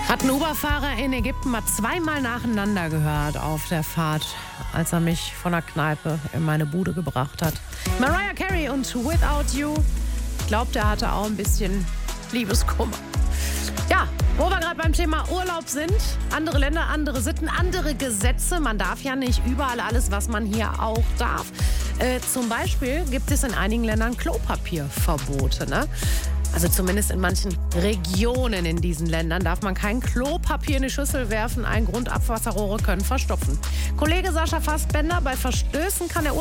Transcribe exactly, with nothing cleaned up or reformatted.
Hat ein Uber-Fahrer in Ägypten mal zweimal nacheinander gehört auf der Fahrt, als er mich von der Kneipe in meine Bude gebracht hat. Mariah Carey und Without You. Ich glaube, der hatte auch ein bisschen Liebeskummer. Ja, wo wir gerade beim Thema Urlaub sind. Andere Länder, andere Sitten, andere Gesetze. Man darf ja nicht überall alles, was man hier auch darf. Äh, zum Beispiel gibt es in einigen Ländern Klopapierverbote, ne? Also zumindest in manchen Regionen in diesen Ländern darf man kein Klopapier in die Schüssel werfen. Ein Grundabwasserrohre können verstopfen. Kollege Sascha Fassbender, bei Verstößen kann der